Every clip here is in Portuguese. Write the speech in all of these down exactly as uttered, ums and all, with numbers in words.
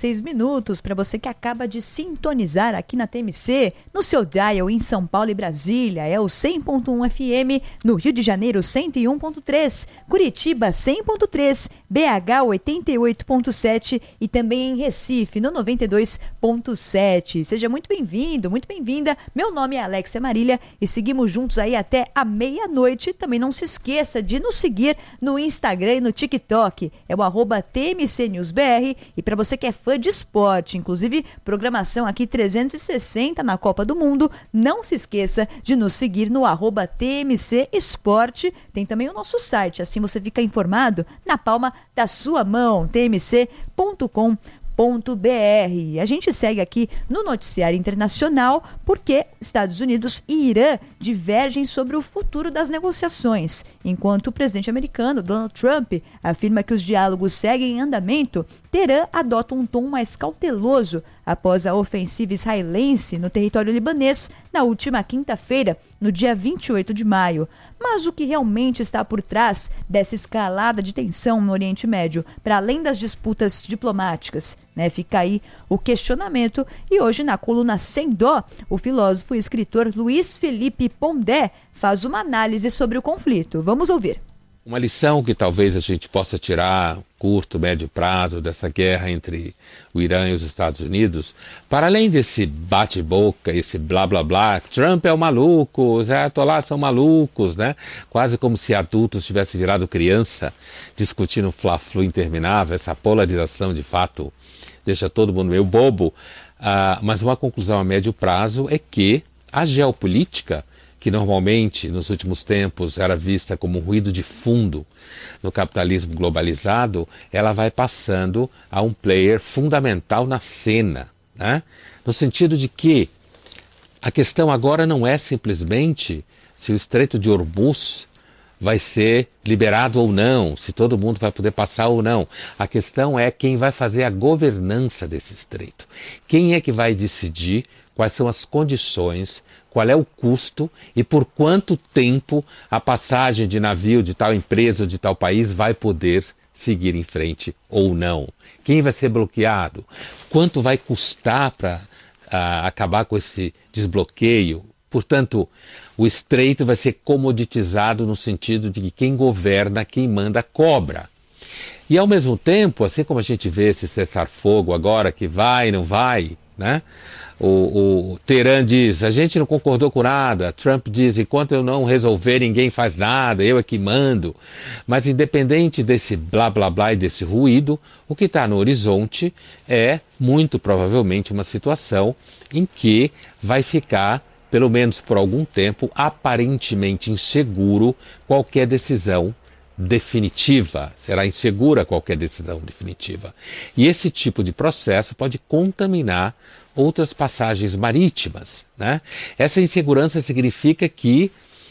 seis minutos para você que acaba de sintonizar aqui na T M C, no seu dial em São Paulo e Brasília, é o cem ponto um F M, no Rio de Janeiro cento e um ponto três, Curitiba cem ponto três, B H oitenta e oito ponto sete e também em Recife no noventa e dois ponto sete. Seja muito bem-vindo, muito bem-vinda. Meu nome é Alexia Marília e seguimos juntos aí até a meia-noite. Também não se esqueça de nos seguir no Instagram e no TikTok. É o arroba T M C News B R. E para você que é fã de esporte, inclusive programação aqui trezentos e sessenta na Copa do Mundo, não se esqueça de nos seguir no arroba T M C Esporte. Tem também o nosso site, assim você fica informado na palma da sua mão, t m c ponto com ponto b r. A gente segue aqui no noticiário internacional porque Estados Unidos e Irã divergem sobre o futuro das negociações, enquanto o presidente americano Donald Trump afirma que os diálogos seguem em andamento. Teherã adota um tom mais cauteloso após a ofensiva israelense no território libanês na última quinta-feira, no dia vinte e oito de maio. Mas o que realmente está por trás dessa escalada de tensão no Oriente Médio, para além das disputas diplomáticas? Né? Fica aí o questionamento. E hoje, na coluna Sem Dó, o filósofo e escritor Luiz Felipe Pondé faz uma análise sobre o conflito. Vamos ouvir. Uma lição que talvez a gente possa tirar curto, médio prazo dessa guerra entre o Irã e os Estados Unidos, para além desse bate-boca, esse blá blá blá, Trump é o maluco, os ayatollahs são malucos, né? Quase como se adultos tivessem virado criança, discutindo um fla-flu interminável, essa polarização de fato deixa todo mundo meio bobo, uh, mas uma conclusão a médio prazo é que a geopolítica, que normalmente, nos últimos tempos, era vista como um ruído de fundo no capitalismo globalizado, ela vai passando a um player fundamental na cena, né? No sentido de que a questão agora não é simplesmente se o Estreito de Hormuz vai ser liberado ou não, se todo mundo vai poder passar ou não. A questão é quem vai fazer a governança desse estreito. Quem é que vai decidir quais são as condições, qual é o custo e por quanto tempo a passagem de navio de tal empresa ou de tal país vai poder seguir em frente ou não. Quem vai ser bloqueado? Quanto vai custar para uh, acabar com esse desbloqueio? Portanto, o estreito vai ser comoditizado no sentido de que quem governa, quem manda, cobra. E ao mesmo tempo, assim como a gente vê esse cessar-fogo agora que vai, não vai, né? O, o Teherã diz, a gente não concordou com nada. Trump diz, enquanto eu não resolver, ninguém faz nada, eu é que mando. Mas independente desse blá blá blá e desse ruído, o que está no horizonte é, muito provavelmente, uma situação em que vai ficar, pelo menos por algum tempo, aparentemente inseguro qualquer decisão definitiva. Será insegura qualquer decisão definitiva. E esse tipo de processo pode contaminar outras passagens marítimas, né? Essa insegurança significa que,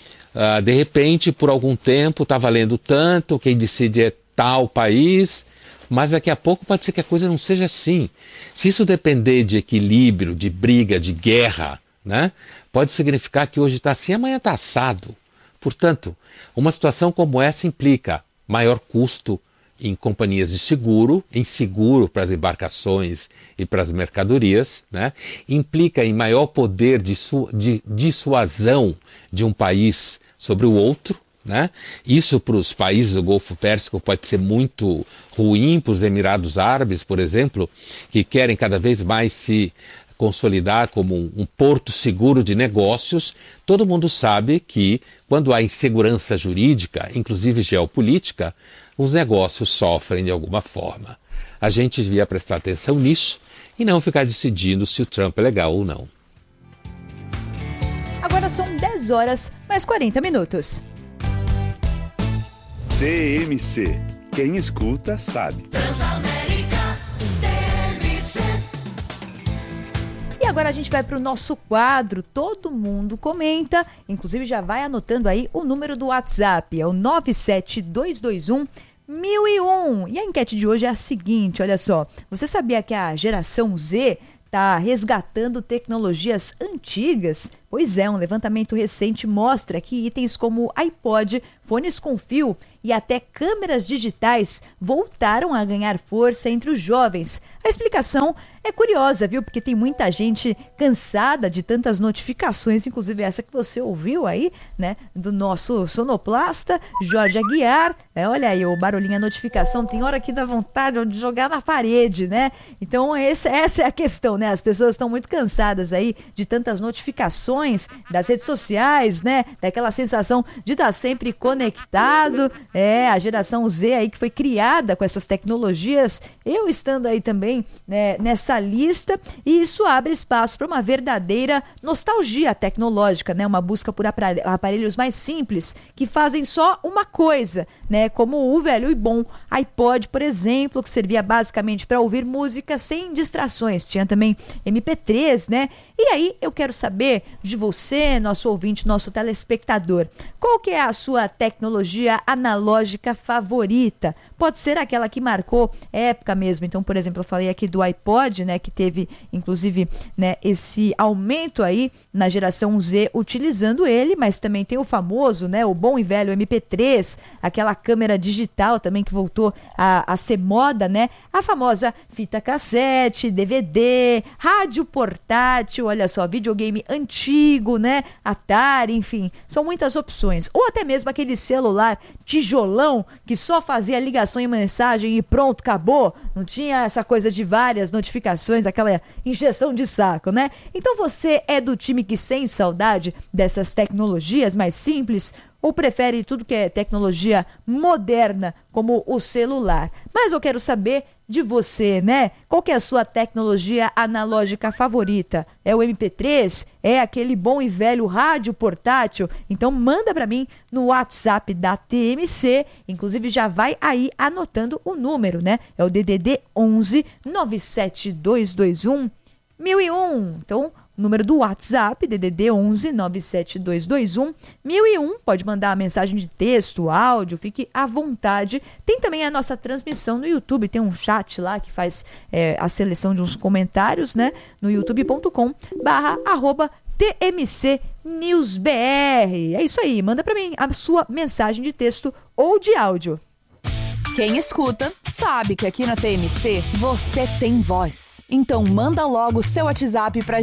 uh, de repente, por algum tempo está valendo tanto, quem decide é tal país, mas daqui a pouco pode ser que a coisa não seja assim. Se isso depender de equilíbrio, de briga, de guerra, né? Pode significar que hoje está assim, amanhã está assado. Portanto, uma situação como essa implica maior custo em companhias de seguro, em seguro para as embarcações e para as mercadorias, né? Implica em maior poder de, de dissuasão de um país sobre o outro, né? Isso para os países do Golfo Pérsico pode ser muito ruim, para os Emirados Árabes, por exemplo, que querem cada vez mais se consolidar como um, um porto seguro de negócios. Todo mundo sabe que quando há insegurança jurídica, inclusive geopolítica, os negócios sofrem de alguma forma. A gente devia prestar atenção nisso e não ficar decidindo se o Trump é legal ou não. Agora são dez horas mais quarenta minutos. T M C. Quem escuta sabe. E agora a gente vai para o nosso quadro Todo Mundo Comenta. Inclusive já vai anotando aí o número do WhatsApp. É o nove sete dois dois um mil e um. E a enquete de hoje é a seguinte, olha só. Você sabia que a geração Z está resgatando tecnologias antigas? Pois é, um levantamento recente mostra que itens como iPod, fones com fio e até câmeras digitais voltaram a ganhar força entre os jovens. A explicação é curiosa, viu? Porque tem muita gente cansada de tantas notificações, inclusive essa que você ouviu aí, né? Do nosso sonoplasta, Jorge Aguiar. É, olha aí, o barulhinho, a notificação, tem hora que dá vontade de jogar na parede, né? Então esse, essa é a questão, né? As pessoas estão muito cansadas aí de tantas notificações das redes sociais, né? Daquela sensação de estar sempre conectado. É, a geração Z aí que foi criada com essas tecnologias, eu estando aí também, né, nessa lista, e isso abre espaço para uma verdadeira nostalgia tecnológica, né? Uma busca por aparelhos mais simples que fazem só uma coisa, né? Como o velho e bom iPod, por exemplo, que servia basicamente para ouvir música sem distrações. Tinha também M P três, né? E aí eu quero saber de você, nosso ouvinte, nosso telespectador, qual que é a sua tecnologia analógica favorita? Pode ser aquela que marcou época mesmo. Então, por exemplo, eu falei aqui do iPod, né, que teve, inclusive, né, esse aumento aí na geração Z utilizando ele, mas também tem o famoso, né, o bom e velho M P três, aquela câmera digital também que voltou a, a ser moda, né? A famosa fita cassete, D V D, rádio portátil, olha só, videogame antigo, né? Atari, enfim, são muitas opções. Ou até mesmo aquele celular tijolão que só fazia ligação e mensagem e pronto, acabou. Não tinha essa coisa de várias notificações, aquela injeção de saco, né? Então você é do time que sente saudade dessas tecnologias mais simples ou prefere tudo que é tecnologia moderna, como o celular? Mas eu quero saber de você, né? Qual que é a sua tecnologia analógica favorita? É o M P três? É aquele bom e velho rádio portátil? Então manda para mim no WhatsApp da T M C, inclusive já vai aí anotando o número, né? É o D D D onze nove sete dois dois um mil e um. Então, número do WhatsApp, D D D onze nove sete dois dois um mil e um. Pode mandar a mensagem de texto, áudio, fique à vontade. Tem também a nossa transmissão no YouTube, tem um chat lá que faz é, a seleção de uns comentários, né? No youtube ponto com barra arroba T M C News B R. É isso aí, manda para mim a sua mensagem de texto ou de áudio. Quem escuta sabe que aqui na T M C você tem voz. Então manda logo o seu WhatsApp pra